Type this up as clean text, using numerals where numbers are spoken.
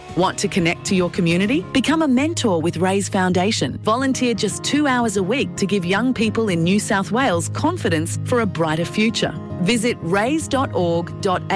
Want to connect to your community? Become a mentor with Raise Foundation. Volunteer just 2 hours a week to give young people in New South Wales confidence for a brighter future. Visit raise.org.au